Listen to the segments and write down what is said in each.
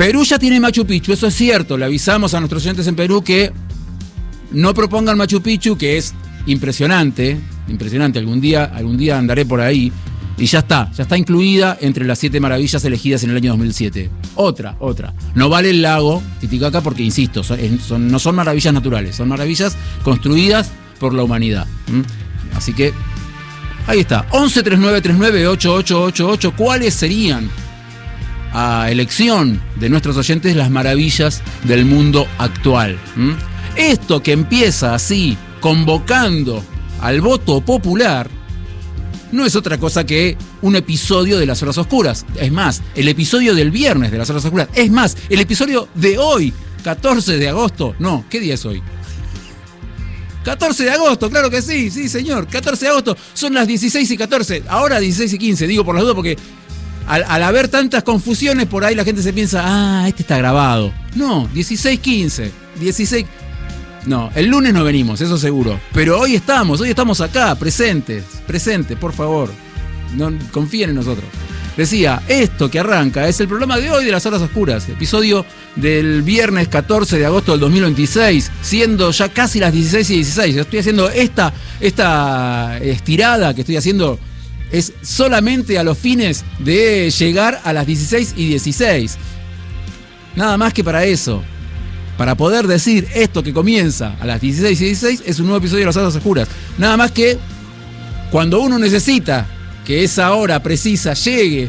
Perú ya tiene Machu Picchu, eso es cierto. Le avisamos a nuestros oyentes en Perú que no propongan Machu Picchu, que es impresionante. Algún día andaré por ahí. Y ya está incluida entre las 7 maravillas elegidas en el año 2007. Otra. No vale el lago Titicaca porque, insisto, no son maravillas naturales, son maravillas construidas por la humanidad. Así que, ahí está. 11 39 39 8888. ¿Cuáles serían, a elección de nuestros oyentes, las maravillas del mundo actual? Esto que empieza así, convocando al voto popular, no es otra cosa que un episodio de Las Horas Oscuras. Es más, el episodio del viernes de Las Horas Oscuras. Es más, el episodio de hoy, 14 de agosto. No, ¿qué día es hoy? 14 de agosto, claro que sí, señor. 14 de agosto, son las 16:14. Ahora 16:15, digo por las dudas porque al haber tantas confusiones por ahí la gente se piensa, este está grabado. No, 16:15. No, el lunes no venimos, eso seguro. Pero hoy estamos acá, presentes, por favor. No, confíen en nosotros. Decía, esto que arranca es el programa de hoy de Las Horas Oscuras, episodio del viernes 14 de agosto del 2026, siendo ya casi las 16:16. Estoy haciendo esta estirada que estoy haciendo es solamente a los fines de llegar a las 16:16. Nada más que para eso. Para poder decir esto que comienza a las 16:16 es un nuevo episodio de Las Horas Oscuras. Nada más que cuando uno necesita que esa hora precisa llegue,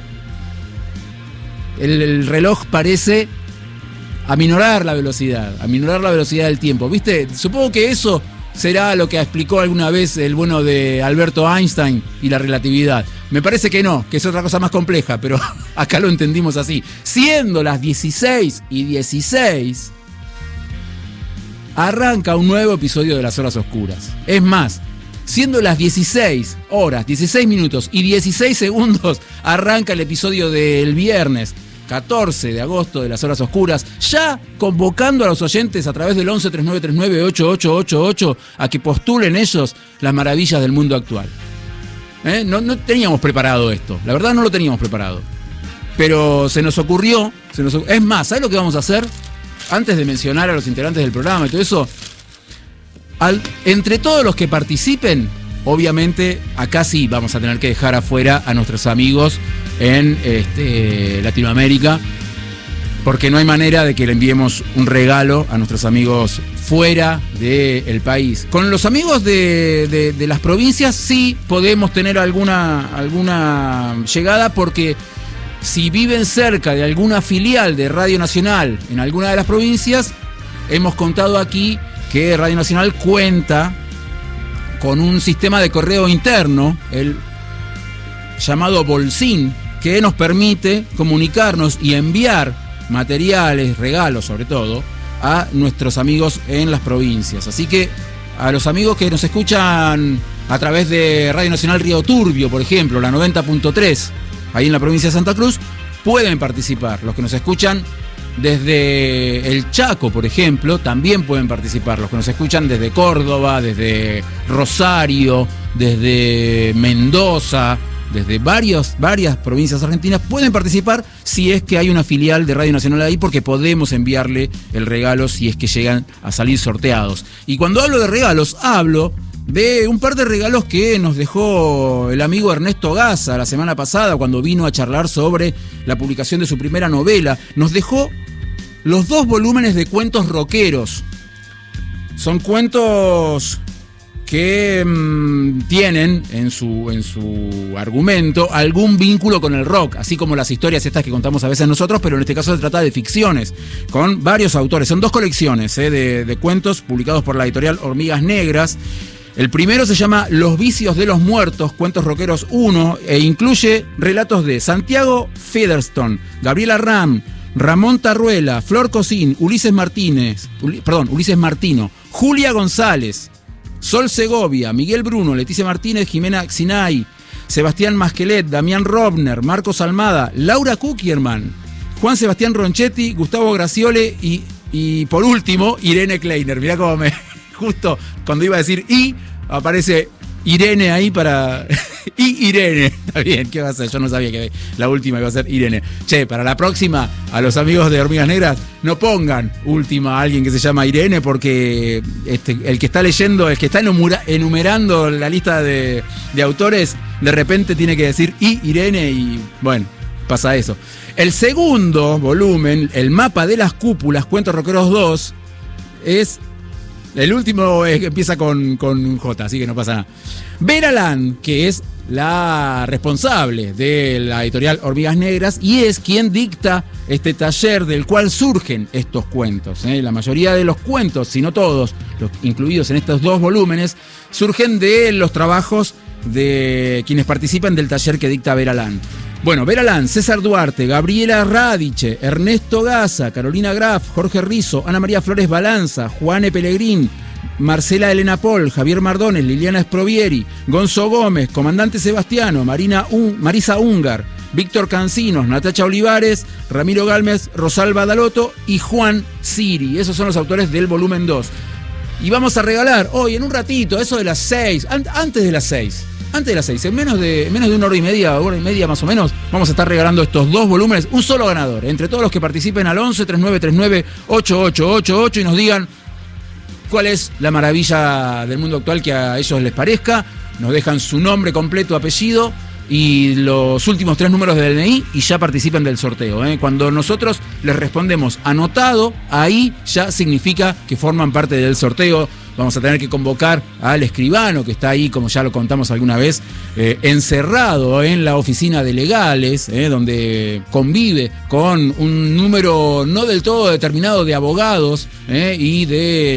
el reloj parece aminorar la velocidad del tiempo. ¿Viste? Supongo que eso será lo que explicó alguna vez el bueno de Alberto Einstein y la relatividad. Me parece que no, que es otra cosa más compleja, pero acá lo entendimos así. Siendo las 16:16, arranca un nuevo episodio de Las Horas Oscuras. Es más, siendo las 16 horas, 16 minutos y 16 segundos, arranca el episodio del viernes 14 de agosto de Las Horas Oscuras, ya convocando a los oyentes a través del 11 39 39 8888 a que postulen ellos las maravillas del mundo actual. No teníamos preparado esto, la verdad no lo teníamos preparado. Pero se nos ocurrió. Es más, ¿sabes lo que vamos a hacer? Antes de mencionar a los integrantes del programa y todo eso, entre todos los que participen, obviamente acá sí vamos a tener que dejar afuera a nuestros amigos en Latinoamérica, porque no hay manera de que le enviemos un regalo a nuestros amigos fuera del país. Con los amigos de las provincias sí podemos tener alguna llegada, porque si viven cerca de alguna filial de Radio Nacional en alguna de las provincias, hemos contado aquí que Radio Nacional cuenta con un sistema de correo interno, el llamado Bolsín, que nos permite comunicarnos y enviar materiales, regalos sobre todo, a nuestros amigos en las provincias. Así que a los amigos que nos escuchan a través de Radio Nacional Río Turbio, por ejemplo, la 90.3, ahí en la provincia de Santa Cruz, pueden participar. Los que nos escuchan desde el Chaco, por ejemplo, también pueden participar. Los que nos escuchan desde Córdoba, desde Rosario, desde Mendoza, desde varias provincias argentinas, pueden participar si es que hay una filial de Radio Nacional ahí, porque podemos enviarle el regalo si es que llegan a salir sorteados. Y cuando hablo de regalos, hablo de un par de regalos que nos dejó el amigo Ernesto Gaza la semana pasada cuando vino a charlar sobre la publicación de su primera novela. Nos dejó los 2 volúmenes de cuentos rockeros. Son cuentos que tienen en su argumento algún vínculo con el rock, así como las historias estas que contamos a veces nosotros, pero en este caso se trata de ficciones, con varios autores. Son 2 colecciones de cuentos publicados por la editorial Hormigas Negras. El primero se llama Los Vicios de los Muertos, Cuentos Rockeros 1, e incluye relatos de Santiago Featherstone, Gabriela Ram, Ramón Tarruela, Flor Cosín, Ulises Martino, Julia González, Sol Segovia, Miguel Bruno, Leticia Martínez, Jimena Xinay, Sebastián Masquelet, Damián Robner, Marcos Almada, Laura Kukierman, Juan Sebastián Ronchetti, Gustavo Graciole y por último, Irene Kleiner. Mirá cómo justo cuando iba a decir aparece Irene ahí para Y Irene. Está bien, ¿qué va a ser? Yo no sabía que la última iba a ser Irene. Che, para la próxima, a los amigos de Hormigas Negras, no pongan última a alguien que se llama Irene, porque el que está leyendo, el que está enumerando la lista de autores, de repente tiene que decir Irene y bueno, pasa eso. El segundo volumen, El mapa de las cúpulas, Cuentos Rockeros 2, es... El último empieza con J, así que no pasa nada. Vera Land, que es la responsable de la editorial Hormigas Negras y es quien dicta este taller del cual surgen estos cuentos. La mayoría de los cuentos, si no todos, los incluidos en estos 2 volúmenes, surgen de los trabajos de quienes participan del taller que dicta Vera Land. Bueno, Vera Land, César Duarte, Gabriela Radiche, Ernesto Gaza, Carolina Graf, Jorge Rizzo, Ana María Flores Balanza, Juane Pellegrín, Marcela Elena Pol, Javier Mardones, Liliana Sprovieri, Gonzo Gómez, Comandante Sebastiano, Marisa Ungar, Víctor Cancinos, Natacha Olivares, Ramiro Galmes, Rosalba Dalotto y Juan Siri. Esos son los autores del volumen 2. Y vamos a regalar hoy, en un ratito, eso de las 6, antes de las 6. Antes de las 6, en menos de una hora y media más o menos, vamos a estar regalando estos 2 volúmenes, un solo ganador, entre todos los que participen al 11 3939 8888 y nos digan cuál es la maravilla del mundo actual que a ellos les parezca, nos dejan su nombre completo, apellido y los últimos 3 números del DNI y ya participan del sorteo. Cuando nosotros les respondemos anotado, ahí ya significa que forman parte del sorteo. Vamos a tener que convocar al escribano que está ahí, como ya lo contamos alguna vez, encerrado en la oficina de legales, donde convive con un número no del todo determinado de abogados y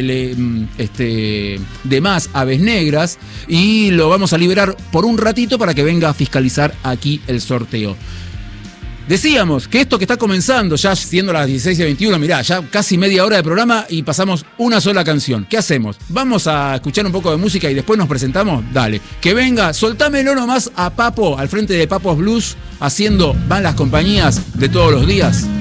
de más aves negras, y lo vamos a liberar por un ratito para que venga a fiscalizar aquí el sorteo. Decíamos que esto que está comenzando, ya siendo las 16:21, mirá, ya casi media hora de programa y pasamos una sola canción. ¿Qué hacemos? ¿Vamos a escuchar un poco de música y después nos presentamos? Dale. Que venga, soltámelo nomás a Papo, al frente de Papos Blues, haciendo Van las compañías de todos los días.